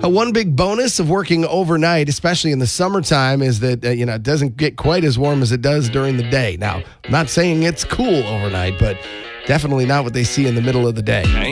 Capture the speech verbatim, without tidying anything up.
Uh, one big bonus of working overnight, especially in the summertime, is that uh, you know it doesn't get quite as warm as it does during the day. Now, I'm not saying it's cool overnight, but definitely not what they see in the middle of the day.